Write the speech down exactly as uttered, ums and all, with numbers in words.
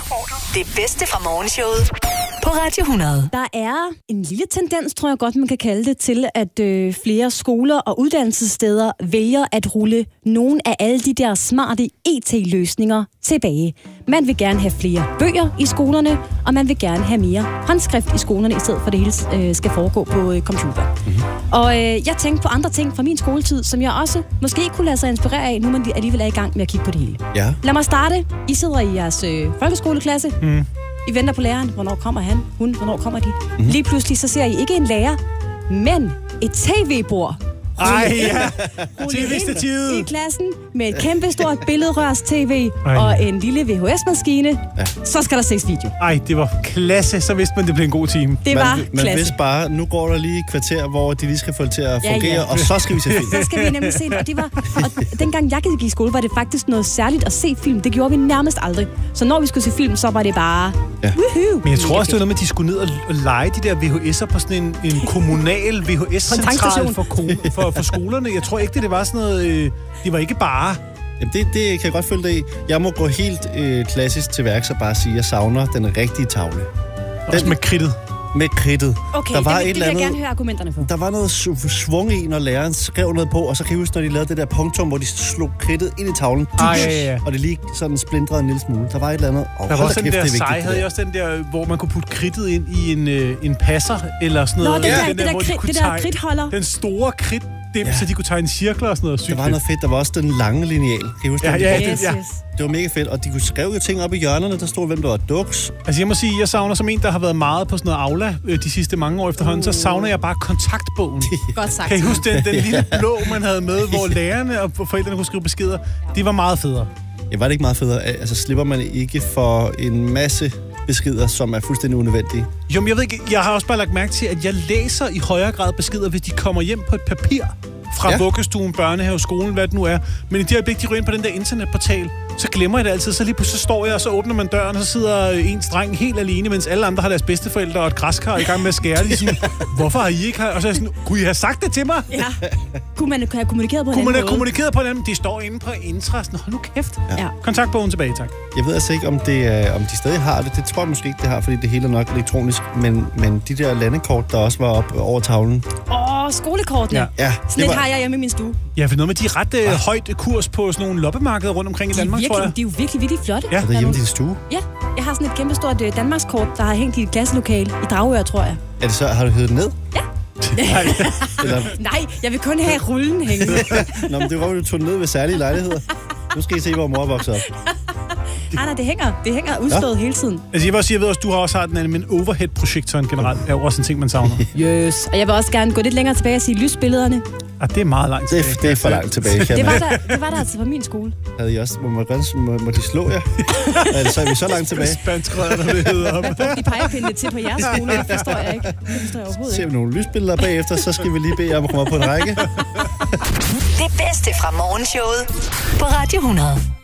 Det bedste fra morgenshowet på Radio hundrede. Der er en lille tendens, tror jeg godt, man kan kalde det, til at øh, flere skoler og uddannelsessteder vælger at rulle nogle af alle de der smarte I T-løsninger tilbage. Man vil gerne have flere bøger i skolerne, og man vil gerne have mere håndskrift i skolerne, i stedet for det hele øh, skal foregå på øh, computer. Mm-hmm. Og øh, jeg tænkte på andre ting fra min skoletid, som jeg også måske kunne lade sig inspirere af, nu man alligevel er i gang med at kigge på det hele. Ja. Lad mig starte. I sidder i jeres øh, folkeskoleklasse. Mm. I venter på læreren. Hvornår kommer han? Hun? Hvornår kommer de? Mm. Lige pludselig så ser I ikke en lærer, men et tv-bord. Ej, ja. T V-stativet. I klassen med et kæmpe stort billedrørs-tv og en lille V H S-maskine. Ja. Så skal der ses video. Ej, det var klasse. Så vidste man, det blev en god time. Det var man, klasse. Man vidste bare, nu går der lige et kvarter, hvor de lige skal få det til at fungere, ja, ja. Og så skal vi se film. Så skal vi nemlig se det. Og, det var, og dengang jeg gik i skole, var det faktisk noget særligt at se film. Det gjorde vi nærmest aldrig. Så når vi skulle se film, så var det bare... Ja. Woohoo! Men jeg tror også, det var noget med, at de skulle ned og lege de der V H S'er på sådan en, en kommunal V H S-central for, for, for skolerne. Jeg tror ikke, det, det var sådan noget... Øh, det var ikke bare... Jamen det, det kan jeg godt følge det i. Jeg må gå helt øh, klassisk til værks og bare sige, at jeg savner den rigtige tavle. Også den, med kridtet. Med kridtet. Okay, der var det, et det vil jeg andet, gerne høre argumenterne for. Der var noget svung i, når læreren skrev noget på, og så kan jeg huske, når de lavede det der punktum, hvor de slog kridtet ind i tavlen. Ej, ja, ja. Og det lige sådan splindrede en lille smule. Der var et eller andet... Oh, der var også den der sej, havde jeg også den der, hvor man kunne putte kridtet ind i en, øh, en passer, eller sådan noget. Nå, den der, den der, der, der, krid, det der kridtholder. Den store kridt. Dem, ja. Så de kunne tegne cirkler og sådan noget. Der var noget fedt. Der var også den lange lineal. Kan I huske ja, det? Ja, yes, det, ja. Yes. Det var mega fedt. Og de kunne skrive jo ting op i hjørnerne. Der stod, hvem der var duks. Altså jeg må sige, jeg savner som en, der har været meget på sådan noget Aula de sidste mange år efterhånden, uh. så savner jeg bare kontaktbogen. Godt sagt. Kan I huske den, den lille blå, man havde med, hvor lærerne og forældrene kunne skrive beskeder? Det var meget federe. Ja, var det ikke meget federe? Altså slipper man ikke for en masse beskeder, som er fuldstændig unødvendige? Jo, men jeg ved ikke, jeg har også bare lagt mærke til, at jeg læser i højere grad beskeder, hvis de kommer hjem på et papir. Fra ja. vuggestuen, børnehave, skolen, hvad det nu er. Men i det øjeblik, de ryger ind på den der internetportal, så glemmer jeg det altid. Så lige pludselig så står jeg, og så åbner man døren, og så sidder en dreng helt alene, mens alle andre har deres bedsteforældre og et græskar i gang med at skære. De sådan, hvorfor har I ikke her? Og så er jeg sådan, kunne I have sagt det til mig? Ja. Kunne man have kommunikeret på en Kunne man have måde? kommunikeret på en anden? Det står inde på Intra. Hold nu kæft. Ja. Kontaktbogen tilbage, tak. Jeg ved altså ikke, om, det er, om de stadig har det. Det tror jeg måske ikke, det har, fordi det hele er nok elektronisk. Men, men de der landekort, der også var op over tavlen. Åh, oh, skolekortene. Ja. Ja, sådan et var... har jeg hjemme i min stue. Ja, for noget med de er ret øh, højt kurs på sådan nogle loppemarkeder rundt omkring i Danmark, virkelig, tror jeg. De er jo virkelig, virkelig flotte. Ja. Er der hjemme i din stue? Ja, jeg har sådan et kæmpestort øh, Danmarkskort, der har hængt i et klasselokale i Dragør, tror jeg. Er det så, har du hævet ned? Ja. Nej. Eller... Nej, jeg vil kun have rullen hængende. Nå, men det var jo, du tog ned ved særlige lejligheder. Nu skal I se, hvor mor vokser op. Nej, nej, det hænger, det hænger udstået ja. hele tiden. Altså, jeg vil også sige, jeg ved også, du har også har den anden, men overhead-projektoren generelt er jo også en ting, man savner. Yes. Og jeg vil også gerne gå lidt længere tilbage og sige lysbillederne. Ah, det er meget langt tilbage. Det, det er for langt tilbage, det var, der, det var der altså på min skole. Havde I også, må, må, må, må de slå jer? Altså, er vi så langt tilbage? Spanskrøderne, det hedder op. Hvad brugte de pegepindene til på jeres skole? Det forstår jeg ikke. Det forstår jeg overhovedet ikke. Ser vi nogle lysbilleder bagefter, så skal vi lige bede om at komme op på en række. Det bedste fra morgenshowet på Radio hundrede.